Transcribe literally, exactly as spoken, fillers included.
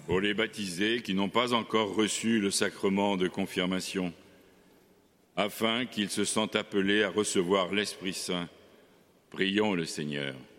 pour les baptisés qui n'ont pas encore reçu le sacrement de confirmation, afin qu'ils se sentent appelés à recevoir l'Esprit Saint. Prions le Seigneur.